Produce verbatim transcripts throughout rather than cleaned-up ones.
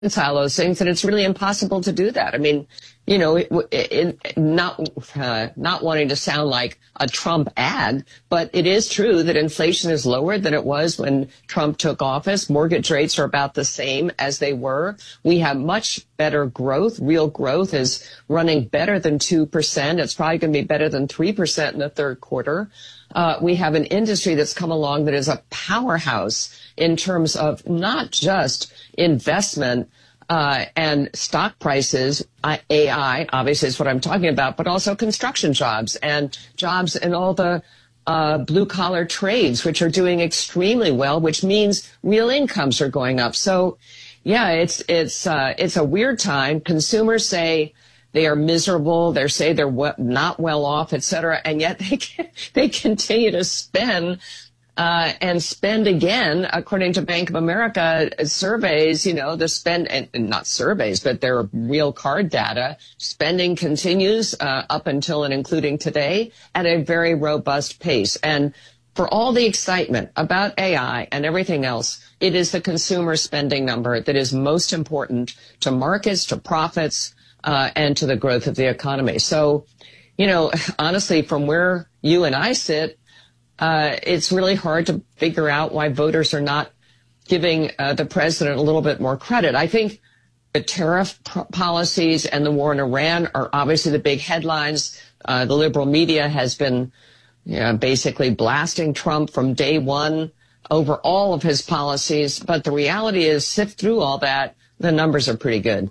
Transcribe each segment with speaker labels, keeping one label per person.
Speaker 1: reconcile those things, and it's really impossible to do that. I mean, you know, it, it, not uh, not wanting to sound like a Trump ad, but it is true that inflation is lower than it was when Trump took office. Mortgage rates are about the same as they were. We have much better growth. Real growth is running better than two percent. It's probably going to be better than three percent in the third quarter. Uh, we have an industry that's come along that is a powerhouse in terms of not just investment uh, and stock prices. uh, A I, obviously, is what I'm talking about, but also construction jobs and jobs in all the uh, blue-collar trades, which are doing extremely well, which means real incomes are going up. So, yeah, it's it's uh, it's a weird time. Consumers say they are miserable. They say they're w- not well off, et cetera, and yet they can, they continue to spend uh, and spend again. According to Bank of America surveys, you know, the spend and, and not surveys, but their real card data, spending continues uh, up until and including today at a very robust pace. And for all the excitement about A I and everything else, it is the consumer spending number that is most important to markets, to profits, Uh, and to the growth of the economy. So, you know, honestly, from where you and I sit, uh, it's really hard to figure out why voters are not giving uh, the president a little bit more credit. I think the tariff p- policies and the war in Iran are obviously the big headlines. Uh, the liberal media has been you know, basically blasting Trump from day one over all of his policies. But the reality is, sift through all that, the numbers are pretty good.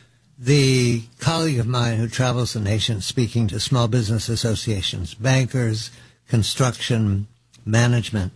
Speaker 2: The colleague of mine who travels the nation speaking to small business associations, bankers, construction, management,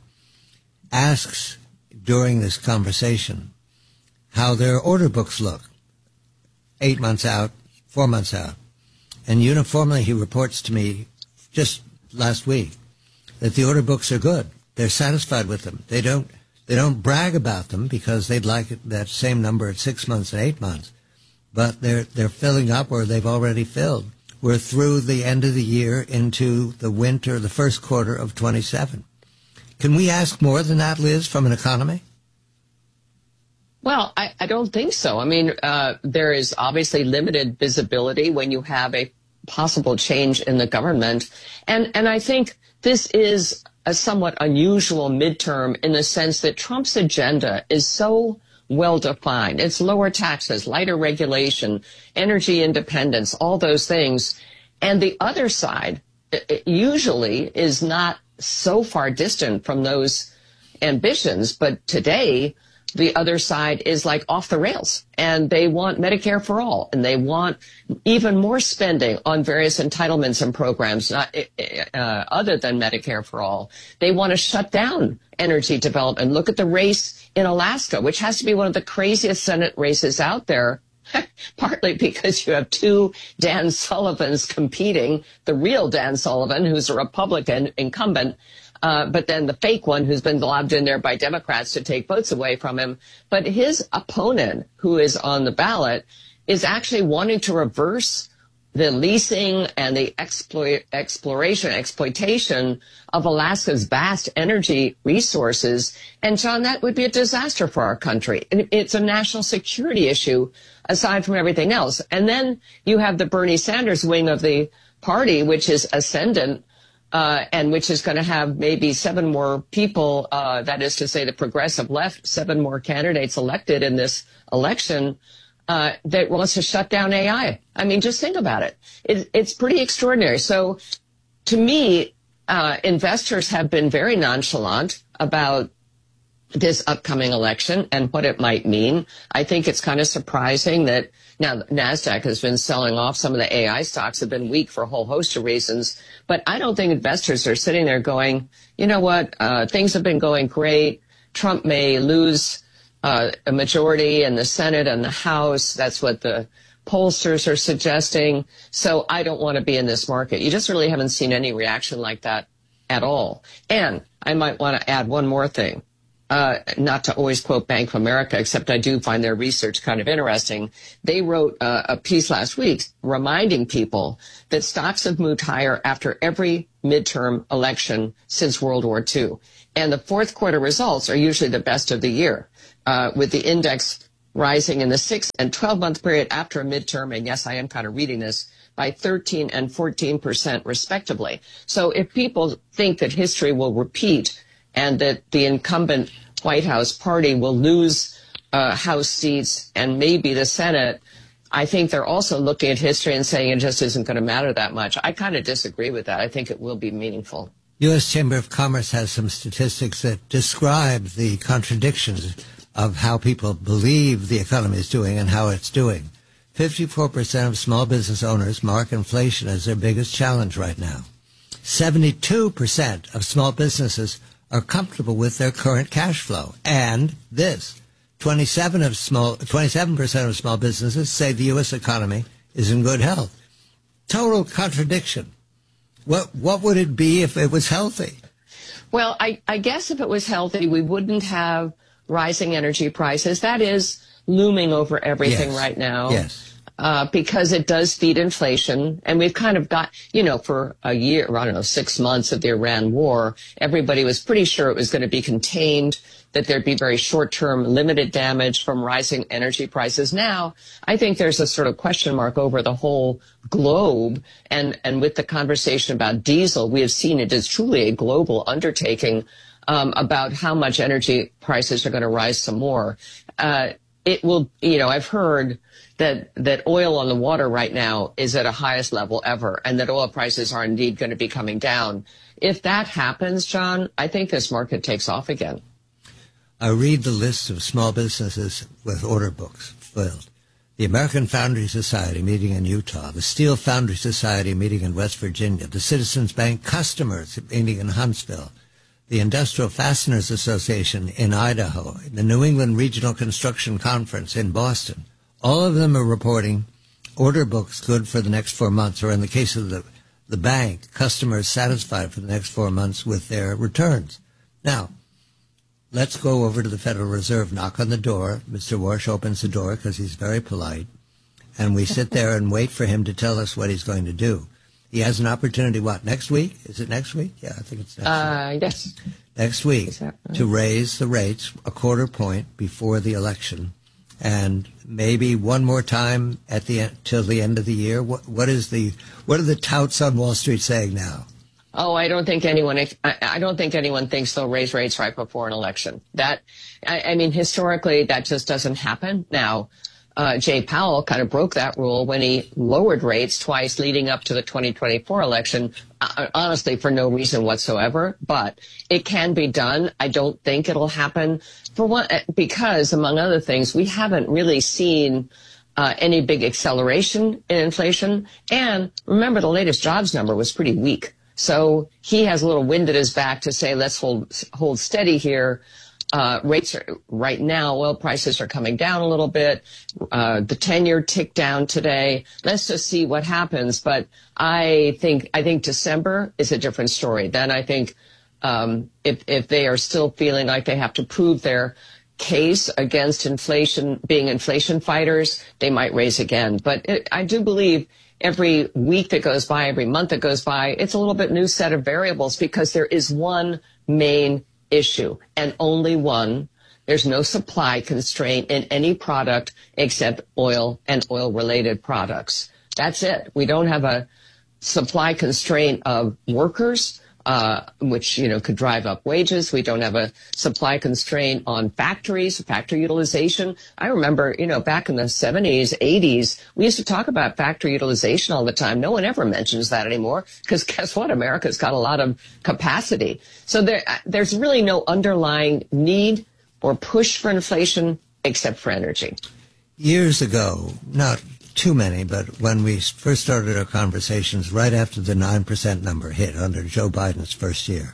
Speaker 2: asks during this conversation how their order books look eight months out, four months out. And uniformly he reports to me just last week that the order books are good. They're satisfied with them. They don't, they don't brag about them because they'd like it, that same number at six months and eight months. But they're they're filling up, or they've already filled. We're through the end of the year into the winter, the first quarter of twenty-seven. Can we ask more than that, Liz, from an economy?
Speaker 1: Well, I, I don't think so. I mean, uh, there is obviously limited visibility when you have a possible change in the government. And, and I think this is a somewhat unusual midterm in the sense that Trump's agenda is so well-defined. It's lower taxes, lighter regulation, energy independence, all those things. And the other side it usually is not so far distant from those ambitions. But today, the other side is like off the rails, and they want Medicare for all, and they want even more spending on various entitlements and programs not, uh, other than Medicare for all. They want to shut down energy development. Look at the race in Alaska, which has to be one of the craziest Senate races out there, partly because you have two Dan Sullivans competing, the real Dan Sullivan, who's a Republican incumbent, Uh, but then the fake one who's been lobbed in there by Democrats to take votes away from him. But his opponent, who is on the ballot, is actually wanting to reverse the leasing and the exploit, exploration, exploitation of Alaska's vast energy resources. And, John, that would be a disaster for our country. And it's a national security issue aside from everything else. And then you have the Bernie Sanders wing of the party, which is ascendant, Uh, and which is going to have maybe seven more people, uh, that is to say the progressive left, seven more candidates elected in this election, uh, that wants to shut down A I. I mean, just think about it. it it's pretty extraordinary. So to me, uh, investors have been very nonchalant about this upcoming election and what it might mean. I think it's kind of surprising that now NASDAQ has been selling off. Some of the A I stocks have been weak for a whole host of reasons. But I don't think investors are sitting there going, you know what, uh, things have been going great. Trump may lose uh, a majority in the Senate and the House. That's what the pollsters are suggesting. So I don't want to be in this market. You just really haven't seen any reaction like that at all. And I might want to add one more thing. Uh, not to always quote Bank of America, except I do find their research kind of interesting. They wrote uh, a piece last week reminding people that stocks have moved higher after every midterm election since World War Two. And the fourth quarter results are usually the best of the year, uh, with the index rising in the six and twelve month period after a midterm. And yes, I am kind of reading this by thirteen and fourteen percent respectively. So if people think that history will repeat and that the incumbent White House party will lose uh, House seats and maybe the Senate, I think they're also looking at history and saying it just isn't going to matter that much. I kind of disagree with that. I think it will be meaningful.
Speaker 2: U S Chamber of Commerce has some statistics that describe the contradictions of how people believe the economy is doing and how it's doing. fifty-four percent of small business owners mark inflation as their biggest challenge right now. seventy-two percent of small businesses are comfortable with their current cash flow. And this, twenty-seven of small, twenty-seven percent of small businesses say the U S economy is in good health. Total contradiction. What what would it be if it was healthy?
Speaker 1: Well, I, I guess if it was healthy, we wouldn't have rising energy prices. That is looming over everything
Speaker 2: Yes.
Speaker 1: right now.
Speaker 2: Yes.
Speaker 1: Uh, because it does feed inflation. And we've kind of got, you know, for a year, I don't know, six months of the Iran war, everybody was pretty sure it was going to be contained, that there'd be very short-term limited damage from rising energy prices. Now, I think there's a sort of question mark over the whole globe. And, and with the conversation about diesel, we have seen it as truly a global undertaking um, about how much energy prices are going to rise some more. Uh, it will, you know, I've heard that that oil on the water right now is at a highest level ever, and that oil prices are indeed going to be coming down. If that happens, John, I think this market takes off again.
Speaker 2: I read the list of small businesses with order books filled. The American Foundry Society meeting in Utah, the Steel Foundry Society meeting in West Virginia, the Citizens Bank Customers meeting in Huntsville, the Industrial Fasteners Association in Idaho, the New England Regional Construction Conference in Boston. All of them are reporting order books good for the next four months, or in the case of the, the bank, customers satisfied for the next four months with their returns. Now, let's go over to the Federal Reserve, knock on the door. Mister Warsh opens the door because he's very polite, and we sit there and wait for him to tell us what he's going to do. He has an opportunity, what, next week? Is it next week? Yeah, I think it's next
Speaker 1: Uh,
Speaker 2: week.
Speaker 1: yes.
Speaker 2: Next week,
Speaker 1: Is that right?
Speaker 2: to raise the rates a quarter point before the election, and maybe one more time at the end, till the end of the year. What, what is the what are the touts on Wall Street saying now?
Speaker 1: Oh, I don't think anyone. I, I don't think anyone thinks they'll raise rates right before an election. That, I, I mean, historically, that just doesn't happen. Now, uh, Jay Powell kind of broke that rule when he lowered rates twice leading up to the twenty twenty-four election. Uh, honestly, for no reason whatsoever. But it can be done. I don't think it'll happen for one because, among other things, we haven't really seen Uh, any big acceleration in inflation. And remember, the latest jobs number was pretty weak. So he has a little wind at his back to say, let's hold hold steady here. Uh, rates are, right now, oil prices are coming down a little bit. Uh, the ten-year ticked down today. Let's just see what happens. But I think I think December is a different story. Then I think um, if if they are still feeling like they have to prove their case against inflation, being inflation fighters, they might raise again. But it, I do believe every week that goes by, every month that goes by, it's a little bit new set of variables because there is one main issue and only one. There's no supply constraint in any product except oil and oil-related products. That's it. We don't have a supply constraint of workers, Uh, which, you know, could drive up wages. We don't have a supply constraint on factories, factory utilization. I remember, you know, back in the seventies, eighties, we used to talk about factory utilization all the time. No one ever mentions that anymore because guess what? America's got a lot of capacity. So there, there's really no underlying need or push for inflation except for energy.
Speaker 2: Years ago, not too many, but when we first started our conversations right after the nine percent number hit under Joe Biden's first year,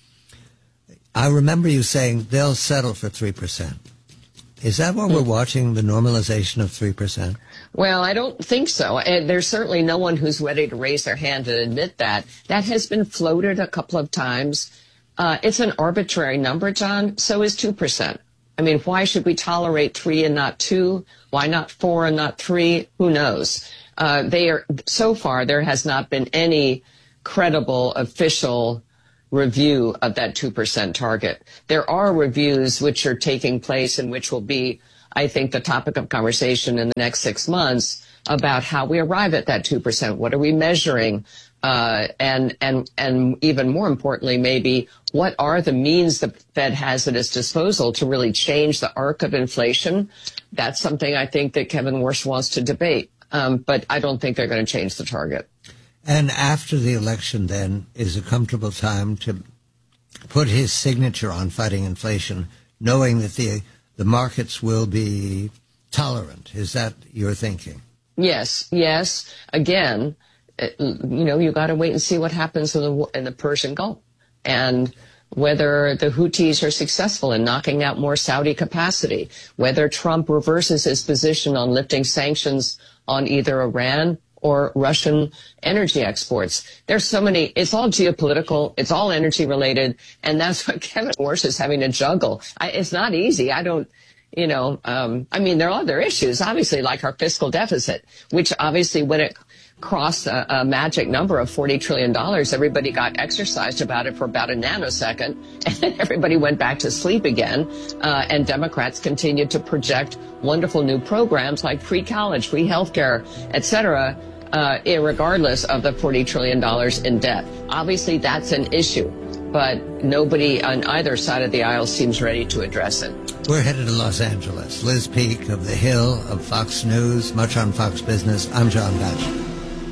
Speaker 2: I remember you saying they'll settle for three percent. Is that what we're watching, the normalization of three percent?
Speaker 1: Well, I don't think so. And there's certainly no one who's ready to raise their hand and admit that. That has been floated a couple of times. Uh, it's an arbitrary number, John. So is two percent. I mean, why should we tolerate three and not two? Why not four and not three? Who knows? Uh, they are, so far, there has not been any credible official review of that two percent target. There are reviews which are taking place and which will be I think, the topic of conversation in the next six months about how we arrive at that two percent. What are we measuring? Uh, and, and, and even more importantly, maybe what are the means the Fed has at its disposal to really change the arc of inflation? That's something I think that Kevin Warsh wants to debate. Um, but I don't think they're going to change the target.
Speaker 2: And after the election, then, is a comfortable time to put his signature on fighting inflation, knowing that the the markets will be tolerant. Is that your thinking?
Speaker 1: Yes, yes. Again, you know, you got to wait and see what happens in the in the Persian Gulf, and whether the Houthis are successful in knocking out more Saudi capacity, whether Trump reverses his position on lifting sanctions on either Iran or Russian energy exports. There's so many, it's all geopolitical, it's all energy related, and that's what Kevin Warsh is having to juggle. I, it's not easy. I don't, you know, um, I mean, there are other issues, obviously, like our fiscal deficit, which obviously when it crossed a, a magic number of forty trillion dollars, everybody got exercised about it for about a nanosecond, and then everybody went back to sleep again, uh, and Democrats continued to project wonderful new programs like free college, free healthcare, et cetera, uh, irregardless of the forty trillion dollars in debt. Obviously, that's an issue, but nobody on either side of the aisle seems ready to address it.
Speaker 2: We're headed to Los Angeles. Liz Peek of The Hill, of Fox News, much on Fox Business. I'm John Batchelor.